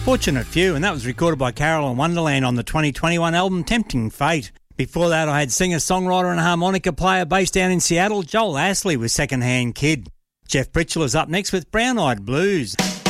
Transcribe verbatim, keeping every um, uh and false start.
Fortunate Few, and that was recorded by Carolyn Wonderland on the twenty twenty-one album Tempting Fate. Before that, I had singer-songwriter and harmonica player based down in Seattle, Joel Astley with Second Hand Kid. Jeff Britchell is up next with Brown Eyed Blues.